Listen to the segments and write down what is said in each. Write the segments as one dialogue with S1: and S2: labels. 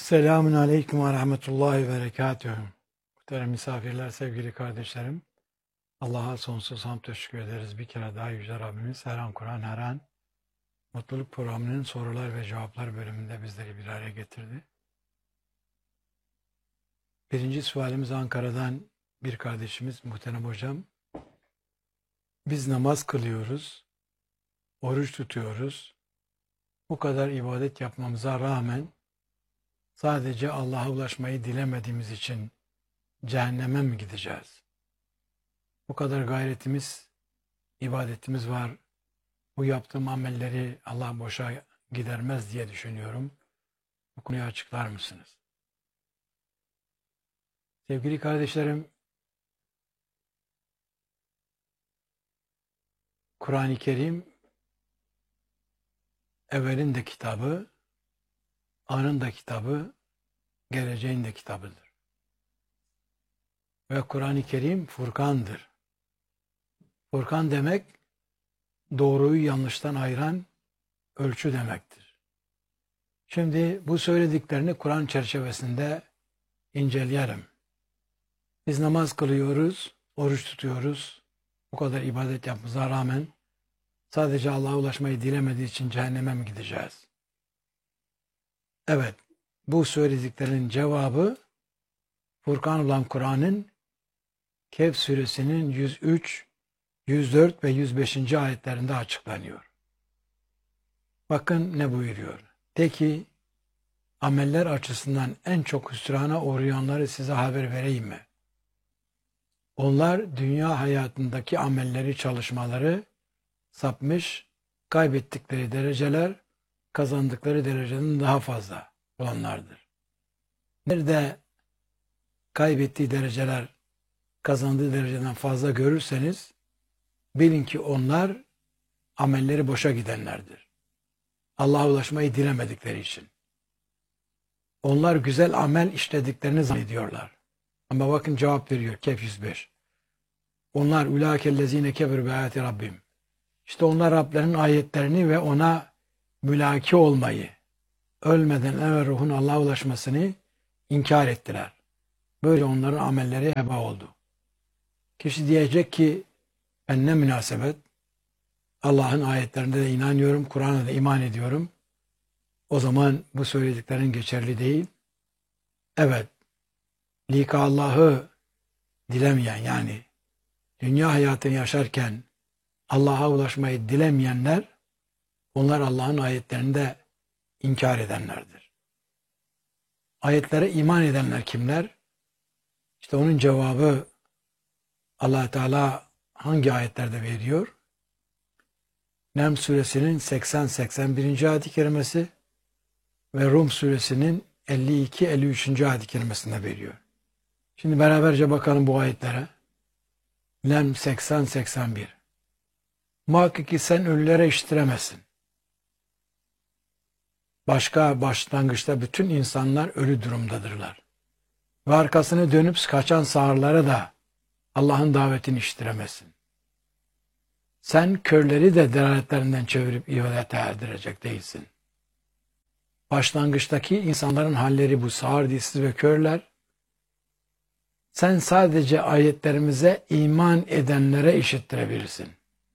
S1: Selamun Aleyküm ve Rahmetullahi ve Berekatühü. Muhterem misafirler, sevgili kardeşlerim. Allah'a sonsuz hamd teşekkür ederiz. Bir kere daha Yüce Rabbimiz her an Kur'an, her an Mutluluk Programı'nın sorular ve cevaplar bölümünde bizleri bir araya getirdi. Birinci sualimiz Ankara'dan bir kardeşimiz, muhterem hocam. Biz namaz kılıyoruz, oruç tutuyoruz. Bu kadar ibadet yapmamıza rağmen sadece Allah'a ulaşmayı dilemediğimiz için cehenneme mi gideceğiz? Bu kadar gayretimiz, ibadetimiz var. Bu yaptığım amelleri Allah boşa gidermez diye düşünüyorum. Bu konuyu açıklar mısınız? Sevgili kardeşlerim, Kur'an-ı Kerim evvelin de kitabı, anın da kitabı, geleceğin de kitabıdır. Ve Kur'an-ı Kerim Furkan'dır. Furkan demek doğruyu yanlıştan ayıran ölçü demektir. Şimdi bu söylediklerini Kur'an çerçevesinde inceleyelim. Biz namaz kılıyoruz, oruç tutuyoruz. Bu kadar ibadet yapmamıza rağmen sadece Allah'a ulaşmayı dilemediği için cehenneme mi gideceğiz? Evet, bu söylediklerin cevabı Furkan olan Kur'an'ın Kehf suresinin 103, 104 ve 105. ayetlerinde açıklanıyor. Bakın ne buyuruyor. De ki, ameller açısından en çok hüsrana uğrayanları size haber vereyim mi? Onlar dünya hayatındaki amelleri, çalışmaları sapmış, kaybettikleri dereceler kazandıkları dereceden daha fazla olanlardır. Nerede kaybettiği dereceler kazandığı dereceden fazla görürseniz bilin ki onlar amelleri boşa gidenlerdir. Allah'a ulaşmayı dilemedikleri için. Onlar güzel amel işlediklerini zannediyorlar. Ama bakın cevap veriyor Kehf 105. Onlar ulâkellezîne keferû biâyâti Rabbim. İşte onlar Rablerinin ayetlerini ve ona mülaki olmayı, ölmeden evvel ruhun Allah'a ulaşmasını inkar ettiler. Böyle onların amelleri heba oldu. Kişi diyecek ki ben ne münasebet, Allah'ın ayetlerinde de inanıyorum, Kur'an'a da iman ediyorum. O zaman bu söylediklerin geçerli değil. Evet, lika Allah'ı dilemeyen, yani dünya hayatını yaşarken Allah'a ulaşmayı dilemeyenler, onlar Allah'ın ayetlerinde inkar edenlerdir. Ayetlere iman edenler kimler? İşte onun cevabı Allah Teala hangi ayetlerde veriyor? Nem suresinin 80-81. ayet-i kerimesi ve Rum suresinin 52-53. ayet-i kerimesinde veriyor. Şimdi beraberce bakalım bu ayetlere. Nem 80-81. Muhakkak ki sen ölülere işittiremezsin. Başlangıçta bütün insanlar ölü durumdadırlar. Ve arkasını dönüp kaçan sağırlara da Allah'ın davetini işittiremezsin. Sen körleri de delaletlerinden çevirip ibadete erdirecek değilsin. Başlangıçtaki insanların halleri bu: sağır, dilsiz ve körler. Sen sadece ayetlerimize iman edenlere işittirebilirsin.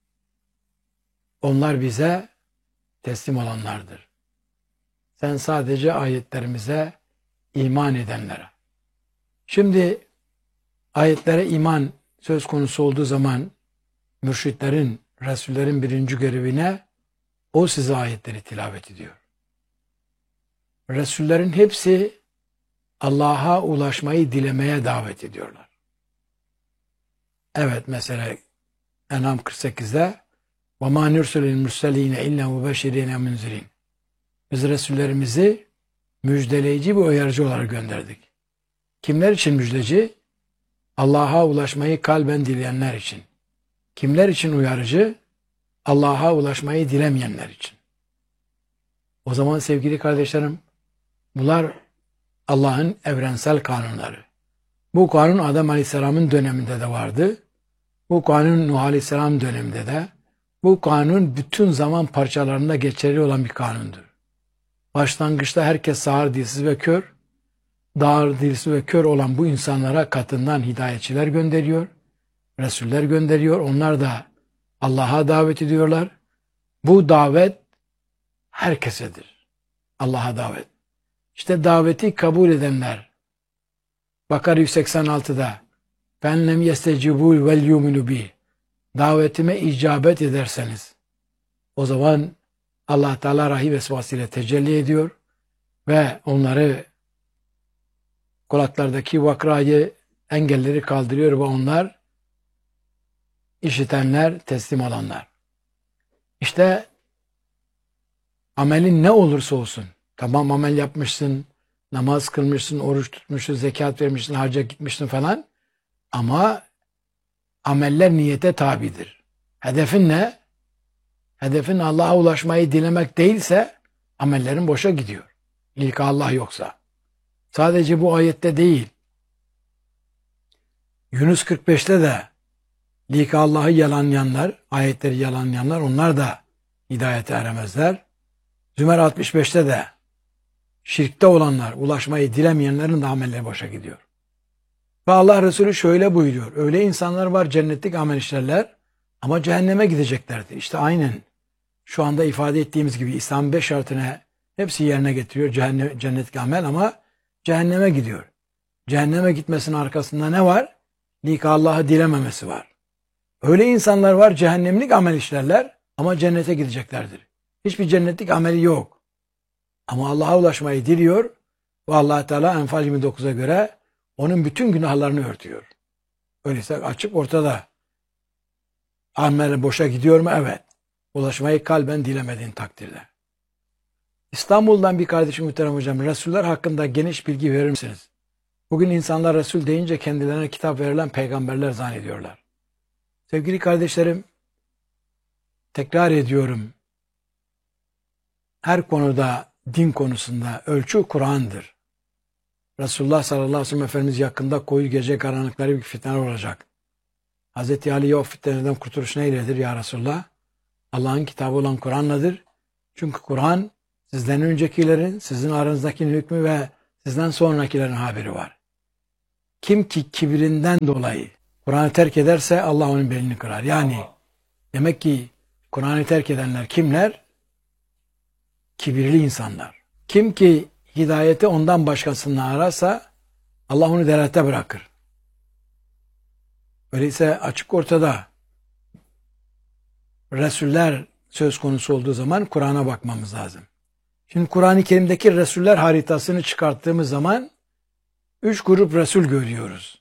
S1: Onlar bize teslim olanlardır. Sen sadece ayetlerimize iman edenlere. Şimdi ayetlere iman söz konusu olduğu zaman mürşitlerin, Resullerin birinci görevine o size ayetleri tilavet ediyor. Resullerin hepsi Allah'a ulaşmayı dilemeye davet ediyorlar. Evet, mesela En'am 48'de وَمَا نُرْسُلِ الْمُرْسَلِينَ اِلَّا مُبَشِّرِينَ مُنْزِرِينَ Biz Resullerimizi müjdeleyici ve uyarıcı olarak gönderdik. Kimler için müjdeci? Allah'a ulaşmayı kalben dileyenler için. Kimler için uyarıcı? Allah'a ulaşmayı dilemeyenler için. O zaman sevgili kardeşlerim, bunlar Allah'ın evrensel kanunları. Bu kanun Adem Aleyhisselam'ın döneminde de vardı. Bu kanun Nuh Aleyhisselam döneminde de. Bu kanun bütün zaman parçalarında geçerli olan bir kanundur. Başlangıçta herkes sağır, dilsiz ve kör. dağır, dilsi ve kör olan bu insanlara katından hidayetçiler gönderiyor. Resuller gönderiyor. Onlar da Allah'a davet ediyorlar. Bu davet herkesedir. Allah'a davet. İşte daveti kabul edenler. Bakara 186'da "Fenlem yestecibû vel yuminu bi." Davetime icabet ederseniz o zaman Allah Teala rahim vesvasıyla tecelli ediyor ve onları, kulaklardaki vakrayı, engelleri kaldırıyor ve onlar işitenler, teslim olanlar. İşte amelin ne olursa olsun, tamam amel yapmışsın, namaz kılmışsın, oruç tutmuşsun, zekat vermişsin, hacca gitmişsin falan, ama ameller niyete tabidir. Hedefin ne? Hedefin Allah'a ulaşmayı dilemek değilse amellerin boşa gidiyor. İlk Allah yoksa. Sadece bu ayette değil. Yunus 45'te de ilk Allah'ı yalanlayanlar, ayetleri yalanlayanlar, onlar da hidayete eremezler. Zümer 65'te de şirkte olanlar, ulaşmayı dilemeyenlerin de amelleri boşa gidiyor. Ve Allah Resulü şöyle buyuruyor: öyle insanlar var, cennetlik amel işlerler ama cehenneme gideceklerdir. İşte aynen şu anda ifade ettiğimiz gibi İslam 5 şartını hepsi yerine getiriyor. Cennetlik amel ama cehenneme gidiyor. Cehenneme gitmesinin arkasında ne var? Allah'ı dilememesi var. Öyle insanlar var, cehennemlik amel işlerler ama cennete gideceklerdir. Hiçbir cennetlik ameli yok. Ama Allah'a ulaşmayı diliyor ve Allah Teala Enfal 29'a göre onun bütün günahlarını örtüyor. Öyleyse açık ortada. Amel boşa gidiyor mu? Evet. Ulaşmayı kalben dilemediğin takdirde. İstanbul'dan bir kardeşim, muhterem hocam, Resuller hakkında geniş bilgi verir misiniz? Bugün insanlar Resul deyince kendilerine kitap verilen peygamberler zannediyorlar. Sevgili kardeşlerim, tekrar ediyorum. Her konuda, din konusunda ölçü Kur'an'dır. Resulullah sallallahu aleyhi ve sellem Efendimiz yakında koyu gece karanlıkları bir fitneler olacak. Hz. Ali'ye o fitnelerden kurtuluş neyledir ya Resulullah? Allah'ın kitabı olan Kur'an'ladır. Çünkü Kur'an sizden öncekilerin, sizin aranızdakinin hükmü ve sizden sonrakilerin haberi var. Kim ki kibirinden dolayı Kur'an'ı terk ederse Allah onun belini kırar. Yani demek ki Kur'an'ı terk edenler kimler? Kibirli insanlar. Kim ki hidayeti ondan başkasından ararsa Allah onu delalete bırakır. Öyleyse açık ortada Resuller söz konusu olduğu zaman Kur'an'a bakmamız lazım. Şimdi Kur'an-ı Kerim'deki Resuller haritasını çıkarttığımız zaman 3 grup Resul görüyoruz.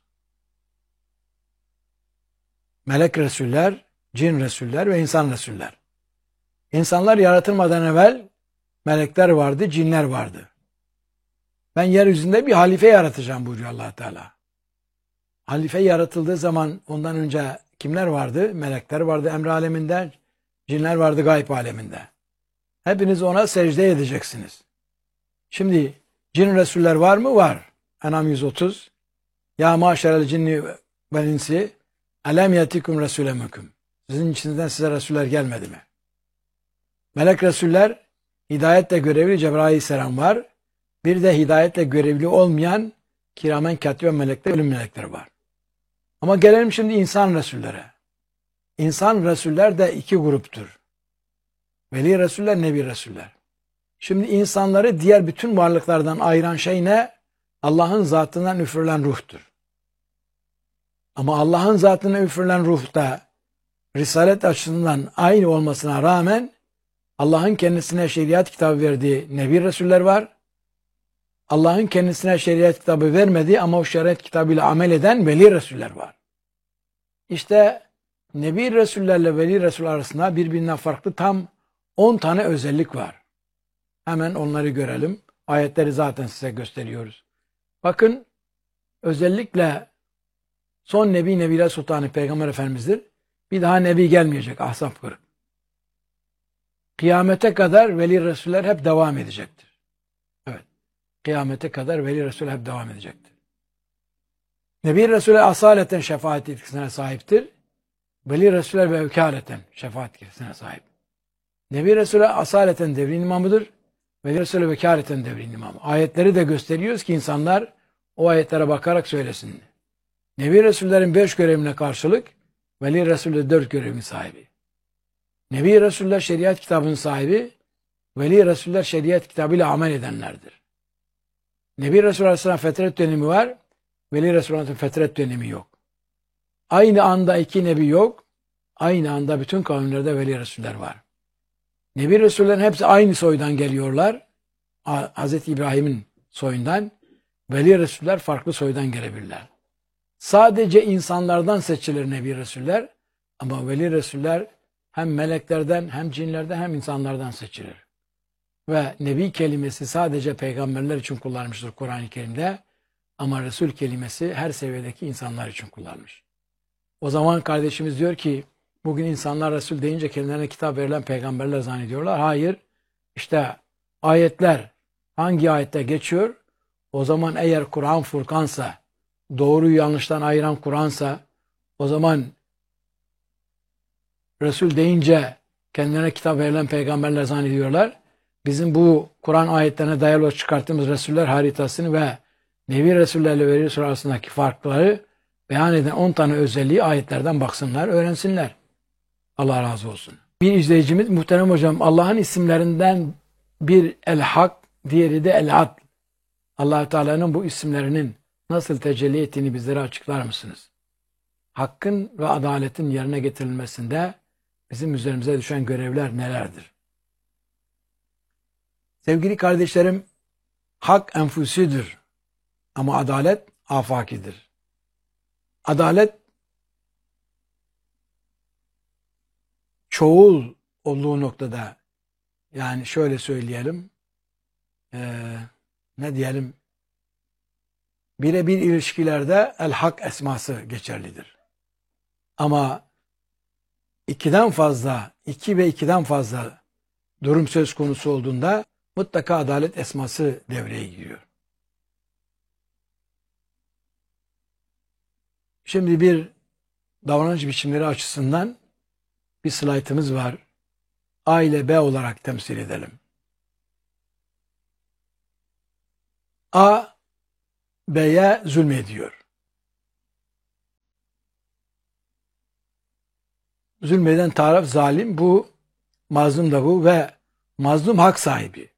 S1: Melek Resuller, cin Resuller ve insan Resuller. İnsanlar yaratılmadan evvel melekler vardı, cinler vardı. Ben yeryüzünde bir halife yaratacağım buyuruyor Allah Teala. Halife yaratıldığı zaman ondan önce kimler vardı? Melekler vardı emr aleminde, cinler vardı gayb aleminde. Hepiniz ona secde edeceksiniz. Şimdi cin Resuller var mı? Var. En'am 130. Ya maşerel cinni vel insi elem yetikum resulemüküm. Sizin içinizden size Resuller gelmedi mi? Melek Resuller hidayetle görevli Cebrail aleyhisselam var. Bir de hidayetle görevli olmayan kiramen katib melekler, ölüm melekleri var. Ama gelelim şimdi insan Resullere. İnsan Resuller de 2 gruptur. Veli Resuller, Nebi Resuller. Şimdi insanları diğer bütün varlıklardan ayıran şey ne? Allah'ın zatından üfürülen ruhtur. Ama Allah'ın zatına üfürülen ruh da risalet açısından aynı olmasına rağmen Allah'ın kendisine şeriat kitabı verdiği Nebi Resuller var. Allah'ın kendisine şeriat kitabı vermediği ama o şeriat kitabıyla amel eden Veli Resuller var. İşte Nebi Resullerle Veli Resul arasında birbirinden farklı tam 10 tane özellik var. Hemen onları görelim. Ayetleri zaten size gösteriyoruz. Bakın, özellikle son Nebi Nebiler Sultanı Peygamber Efendimiz'dir. Bir daha Nebi gelmeyecek. Ahzab 40. Kıyamete kadar Veli Resuller hep devam edecektir. Evet. Kıyamete kadar Veli Resuller hep devam edecektir. Nebi Resuller asaleten şefaat yetkisine sahiptir. Veli Resuller ve vekaleten şefaat yetkisine sahip. Nebi Resuller asaleten devrin imamıdır. Veli Resuller vekaleten devrin imamı. Ayetleri de gösteriyoruz ki insanlar o ayetlere bakarak söylesin. Nebi Resullerin 5 görevine karşılık Veli Resuller 4 görevin sahibi. Nebi Resuller şeriat kitabının sahibi, Veli Resuller şeriat kitabıyla amel edenlerdir. Nebi Resulü Aleyhisselam fetret dönemi var, Veli Resulü Aleyhisselam fetret dönemi yok. Aynı anda iki nebi yok, aynı anda bütün kavimlerde Veli Resuller var. Nebi Resullerin hepsi aynı soydan geliyorlar. Hz. İbrahim'in soyundan, Veli Resuller farklı soydan gelebilirler. Sadece insanlardan seçilir Nebi Resuller ama Veli Resuller hem meleklerden hem cinlerden hem insanlardan seçilir. Ve Nebi kelimesi sadece peygamberler için kullanmıştır Kur'an-ı Kerim'de ama Resul kelimesi her seviyedeki insanlar için kullanmış. O zaman kardeşimiz diyor ki bugün insanlar Resul deyince kendilerine kitap verilen peygamberler zannediyorlar. Hayır, işte ayetler hangi ayette geçiyor? O zaman eğer Kur'an Furkansa, doğruyu yanlıştan ayıran Kur'ansa, o zaman Resul deyince kendilerine kitap verilen peygamberler zannediyorlar. Bizim bu Kur'an ayetlerine dayalı çıkarttığımız Resuller haritasını ve Nebi Resullerle Veli Resuller arasındaki farkları beyan eden 10 tane özelliği ayetlerden baksınlar, öğrensinler. Allah razı olsun. Bir izleyicimiz, muhterem hocam, Allah'ın isimlerinden bir El-Hak, diğeri de El-Adl. Allah Teala'nın bu isimlerinin nasıl tecelli ettiğini bizlere açıklar mısınız? Hakkın ve adaletin yerine getirilmesinde bizim üzerimize düşen görevler nelerdir? Sevgili kardeşlerim, hak enfusidir ama adalet afakidir. Adalet çoğul olduğu noktada, yani şöyle söyleyelim, ne diyelim, birebir ilişkilerde el-hak esması geçerlidir. Ama iki ve ikiden fazla durum söz konusu olduğunda mutlaka adalet esması devreye giriyor. Şimdi bir davranış biçimleri açısından bir slaytımız var. A ile B olarak temsil edelim. A, B'ye zulmediyor. Zulmeden taraf zalim, bu mazlum da bu ve mazlum hak sahibi.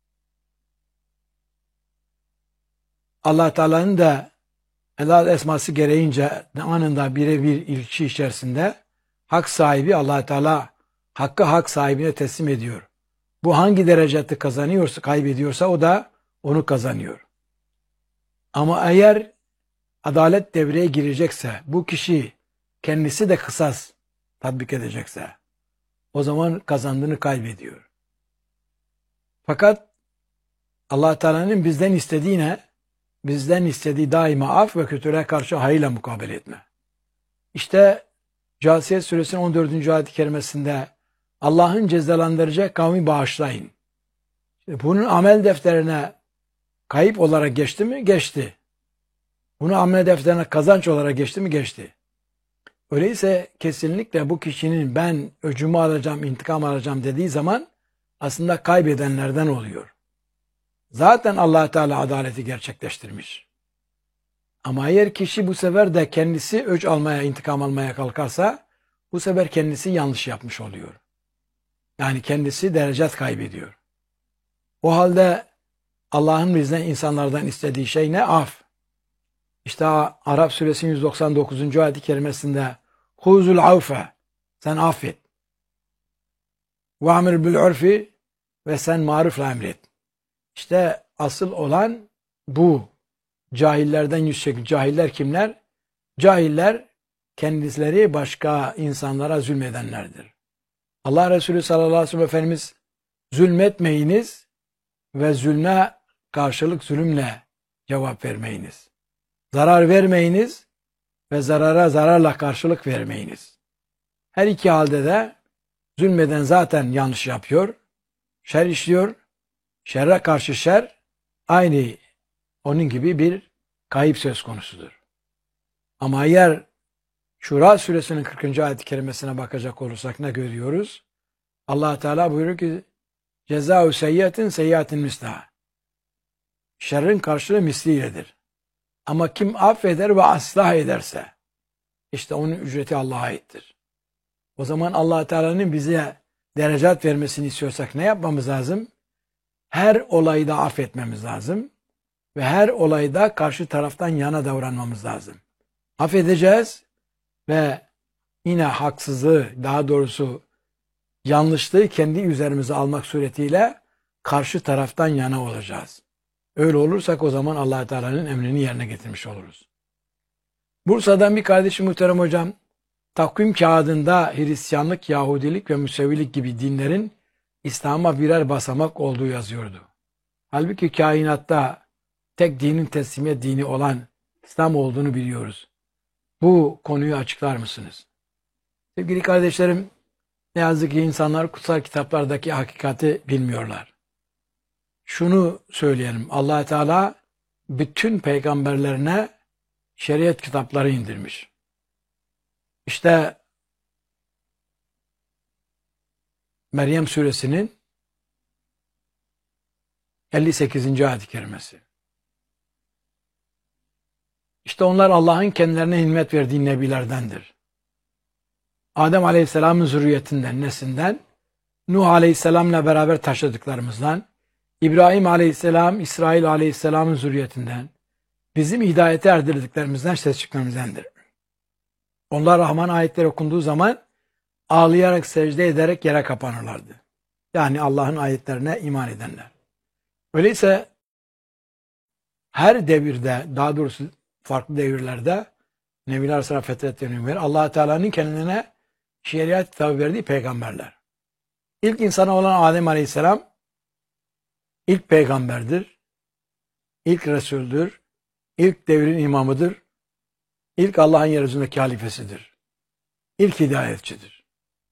S1: Allah Teala'nın da helal esması gereğince anında birebir ilişki içerisinde hak sahibi Allah Teala hakkı hak sahibine teslim ediyor. Bu hangi derecede kazanıyorsa, kaybediyorsa o da onu kazanıyor. Ama eğer adalet devreye girecekse, bu kişi kendisi de kısas tatbik edecekse, o zaman kazandığını kaybediyor. Fakat Allah Teala'nın bizden istediği ne? Bizden istediği daima af ve kötülüğe karşı hayırla mukabele etme. İşte Câsiyet Suresinin 14. ayet-i kerimesinde Allah'ın cezalandıracağı kavmi bağışlayın. İşte bunun amel defterine kayıp olarak geçti mi? Geçti. Bunu amel defterine kazanç olarak geçti mi? Geçti. Öyleyse kesinlikle bu kişinin ben öcümü alacağım, intikam alacağım dediği zaman aslında kaybedenlerden oluyor. Zaten Allah Teala adaleti gerçekleştirmiş. Ama eğer kişi bu sefer de kendisi öc almaya, intikam almaya kalkarsa bu sefer kendisi yanlış yapmış oluyor. Yani kendisi derecet kaybediyor. O halde Allah'ın bizden insanlardan istediği şey ne? Af. İşte Arap suresinin 199. ayet-i kerimesinde huzul avfe, sen affet. Ve amir bil urfi, ve sen marufla emret. İşte asıl olan bu. Cahillerden yüz çekip, cahiller kimler? Cahiller kendileri başka insanlara zulmedenlerdir. Allah Resulü sallallahu aleyhi ve sellem Efendimiz zulmetmeyiniz ve zulme karşılık zulümle cevap vermeyiniz. Zarar vermeyiniz ve zarara zararla karşılık vermeyiniz. Her iki halde de zulmeden zaten yanlış yapıyor, şer işliyor, şerre karşı şer, aynı onun gibi bir kayıp söz konusudur. Ama eğer Şura suresinin 40. ayet-i kerimesine bakacak olursak ne görüyoruz? Allah Teala buyuruyor ki cezâ-u seyyiatin seyyiatin mislaha. Şerrin karşılığı misliyledir. Ama kim affeder ve ıslah ederse işte onun ücreti Allah'a aittir. O zaman Allah Teala'nın bize derecat vermesini istiyorsak ne yapmamız lazım? Her olayda affetmemiz lazım ve her olayda karşı taraftan yana davranmamız lazım. Affedeceğiz ve yine haksızlığı, daha doğrusu yanlışlığı kendi üzerimize almak suretiyle karşı taraftan yana olacağız. Öyle olursak o zaman Allah Teala'nın emrini yerine getirmiş oluruz. Bursa'dan bir kardeşim muhterem hocam, takvim kağıdında Hristiyanlık, Yahudilik ve Musevilik gibi dinlerin İslam'a birer basamak olduğu yazıyordu. Halbuki kainatta tek dinin teslimiyet dini olan İslam olduğunu biliyoruz. Bu konuyu açıklar mısınız? Sevgili kardeşlerim, ne yazık ki insanlar kutsal kitaplardaki hakikati bilmiyorlar. Şunu söyleyelim, Allah Teala bütün peygamberlerine şeriat kitapları indirmiş. İşte Meryem suresinin 58. ayet-i kerimesi. İşte onlar Allah'ın kendilerine himmet verdiği nebilerdendir. Adem Aleyhisselam'ın zürriyetinden, neslinden, Nuh Aleyhisselam'la beraber taşıdıklarımızdan, İbrahim Aleyhisselam, İsrail Aleyhisselam'ın zürriyetinden, bizim hidayete erdirdiklerimizden ses çıkmamızdandır. Onlar Rahman ayetleri okunduğu zaman ağlayarak, secde ederek yere kapanırlardı. Yani Allah'ın ayetlerine iman edenler. Öyleyse her devirde, daha doğrusu farklı devirlerde Nebiler arasında fetret dönemi Allah Teala'nın kendine şeriat kitabı verdiği peygamberler. İlk insana olan Adem Aleyhisselam ilk peygamberdir, ilk Resul'dür, ilk devrin imamıdır, ilk Allah'ın yeryüzündeki halifesidir, ilk hidayetçidir.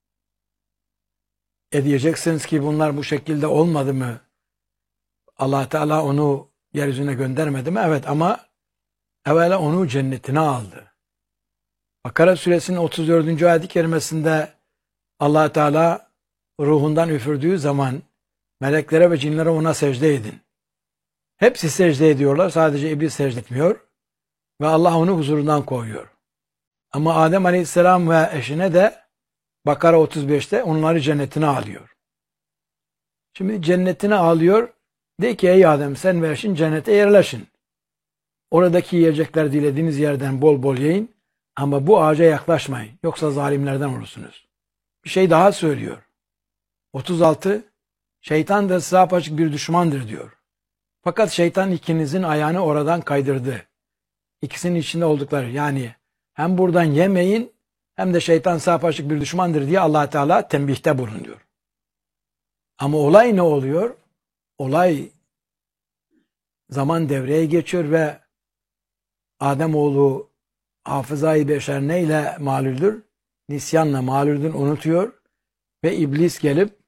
S1: Diyeceksiniz ki bunlar bu şekilde olmadı mı? Allah Teala onu yeryüzüne göndermedi mi? Evet, ama evvela onu cennetine aldı. Bakara suresinin 34. ayet-i kerimesinde Allah Teala ruhundan üfürdüğü zaman meleklere ve cinlere ona secde edin. Hepsi secde ediyorlar. Sadece iblis secde etmiyor. Ve Allah onu huzurundan koyuyor. Ama Adem Aleyhisselam ve eşine de Bakara 35'te onları cennetine alıyor. Şimdi cennetine alıyor. De ki ey Adem sen ve eşin cennete yerleşin. Oradaki yiyecekler dilediğiniz yerden bol bol yiyin. Ama bu ağaca yaklaşmayın. Yoksa zalimlerden olursunuz. Bir şey daha söylüyor. 36. Şeytan da size apaçık bir düşmandır diyor. Fakat şeytan ikinizin ayağını oradan kaydırdı. İkisinin içinde oldukları, yani hem buradan yemeyin hem de şeytan size apaçık bir düşmandır diye Allah Teala tembihte bulunuyor. Ama olay ne oluyor? Olay zaman devreye geçiyor ve Ademoğlu hafızayı beşer neyle malüldür? Nisyanla malüldür, unutuyor ve iblis gelip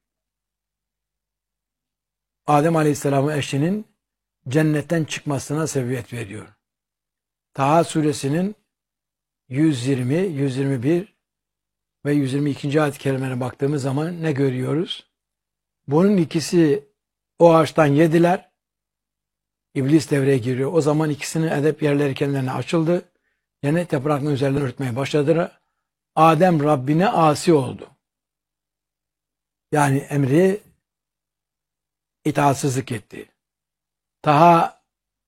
S1: Adem Aleyhisselam'ın eşinin cennetten çıkmasına sebebiyet veriyor. Taha suresinin 120, 121 ve 122. ayet-i kerimelerine baktığımız zaman ne görüyoruz? Bunun ikisi o ağaçtan yediler. İblis devreye giriyor. O zaman ikisinin edep yerleri kendilerine açıldı. Cennet yapraklarının üzerlerini örtmeye başladılar. Adem Rabbine asi oldu. Yani emri itaatsızlık etti. Taha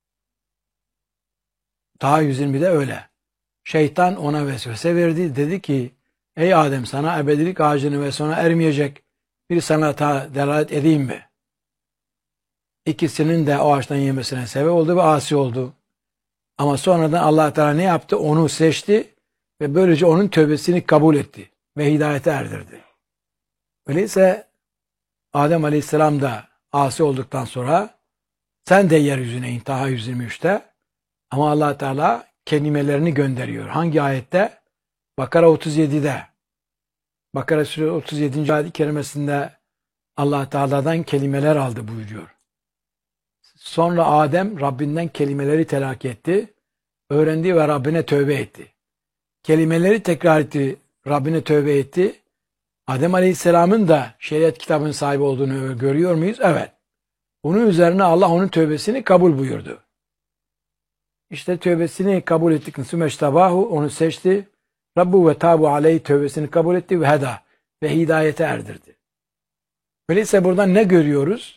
S1: 120'de öyle. Şeytan ona vesvese verdi. Dedi ki ey Adem sana ebedilik ağacını ve sona ermeyecek bir sanata delalet edeyim mi? İkisinin de o ağaçtan yemesine sebep oldu ve asi oldu. Ama sonradan Allah Teala ne yaptı? Onu seçti ve böylece onun tövbesini kabul etti ve hidayete erdirdi. Öyleyse Adem Aleyhisselam da asi olduktan sonra sen de yeryüzüne in Taha 123'te, ama Allah Teala kelimelerini gönderiyor. Hangi ayette? Bakara 37'de. Bakara Suresi 37. ayet-i kerimesinde Allah Teala'dan kelimeler aldı buyuruyor. Sonra Adem Rabbinden kelimeleri telakki etti. Öğrendi ve Rabbine tövbe etti. Kelimeleri tekrar etti. Rabbine tövbe etti. Adem Aleyhisselam'ın da şeriat kitabının sahibi olduğunu görüyor muyuz? Evet. Bunun üzerine Allah onun tövbesini kabul buyurdu. İşte tövbesini kabul ettik. Sümeştabahu, onu seçti. Rabbu ve tabu aleyhi, tövbesini kabul etti ve heda, ve hidayete erdirdi. Öyleyse buradan ne görüyoruz?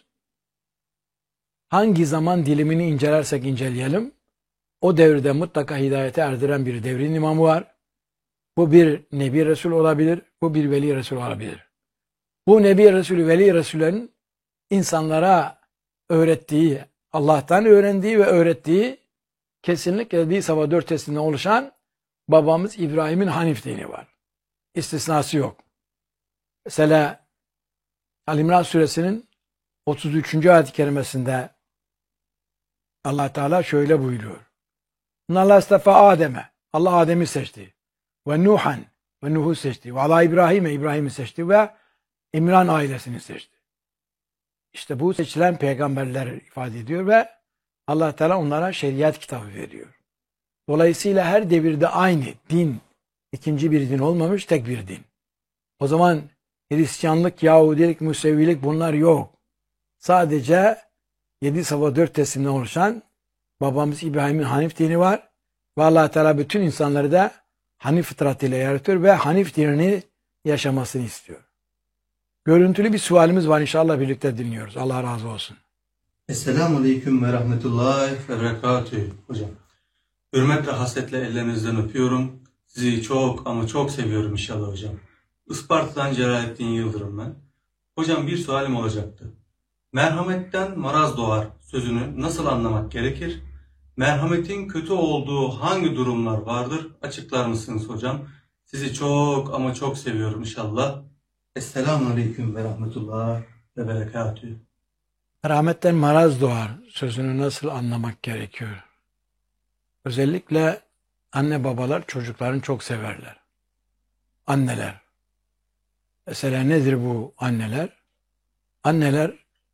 S1: Hangi zaman dilimini incelersek inceleyelim, o devirde mutlaka hidayete erdiren bir devrin imamı var. Bu bir Nebi Resul olabilir, bu bir Veli Resul olabilir. Bu Nebi Resulü, Veli Resullerin insanlara öğrettiği, Allah'tan öğrendiği ve öğrettiği kesinlikle bir sabah dört testinden oluşan babamız İbrahim'in Hanif dini var. İstisnası yok. Mesela Ali-İmran suresinin 33. ayet-i kerimesinde Allah Teala şöyle buyuruyor. Allah istafa Adem'e. Allah Adem'i seçti. Ve Nuhan. Ve Nuh'u seçti. Ve Allah İbrahim'i seçti ve İmran ailesini seçti. İşte bu seçilen peygamberler ifade ediyor ve Allah Teala onlara şeriat kitabı veriyor. Dolayısıyla her devirde aynı din, ikinci bir din olmamış, tek bir din. O zaman Hristiyanlık, Yahudilik, Musevilik bunlar yok. Sadece 7 sabah 4 teslimden oluşan babamız İbrahim'in Hanif dini var. Ve Allah Teala bütün insanları da Hanif fıtratıyla yaratıyor ve Hanif dinini yaşamasını istiyor. Görüntülü bir sualimiz var, inşallah birlikte dinliyoruz. Allah razı olsun.
S2: Esselamu Aleyküm ve Rahmetullahi ve Berekatühü hocam. Hürmet ve hasretle ellerinizden öpüyorum. Sizi çok ama çok seviyorum inşallah hocam. Isparta'dan Celalettin Yıldırım ben. Hocam bir sualim olacaktı. Merhametten maraz doğar sözünü nasıl anlamak gerekir? Merhametin kötü olduğu hangi durumlar vardır? Açıklar mısınız hocam? Sizi çok ama çok seviyorum inşallah. Esselamu Aleyküm ve Rahmetullahi ve Berekatühü.
S1: Rahmetten maraz doğar sözünü nasıl anlamak gerekiyor? Özellikle anne babalar çocuklarını çok severler. Anneler. Mesela nedir bu anneler? Anneler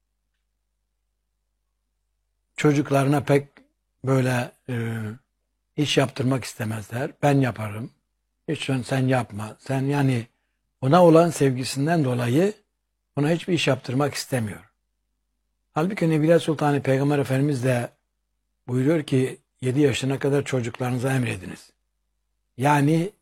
S1: çocuklarına pek böyle iş yaptırmak istemezler. Ben yaparım. Hiç sen yapma. Sen yani ona olan sevgisinden dolayı ona hiçbir iş yaptırmak istemiyor. Halbuki Nebiler Sultanı Peygamber Efendimiz de buyuruyor ki 7 yaşına kadar çocuklarınıza emrediniz. Yani